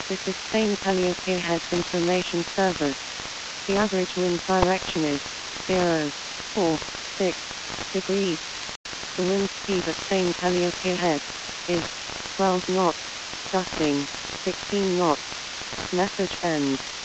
This is Spain Calliope Heads Information Service. The average wind direction is 0.46 degrees. The wind speed at Spain Calliope Heads is 12 knots, gusting 16 knots. Message end.